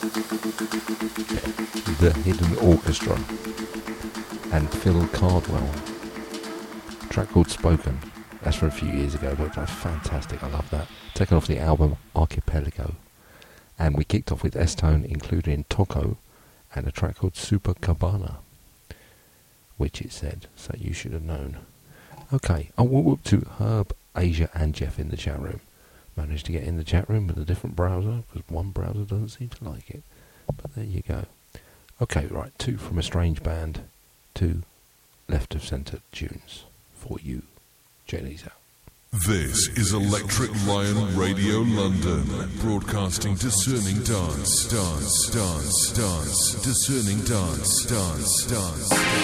The Hidden Orchestra and Phil Cardwell. A track called Spoken. That's from a few years ago, but that's fantastic. I love that. Taken off the album Archipelago. And we kicked off with S-Tone, including Toko, and a track called Super Cabana, which it said, so you should have known. Okay, I will up to Herb, Asia, and Jeff in the chat room. Managed to get in the chat room with a different browser, because one browser doesn't seem to like it. But there you go. Okay, right, 2 from a strange band, 2 left of centre tunes for you. Check these out. This is Electric Lion Radio London, broadcasting discerning dance, discerning dance.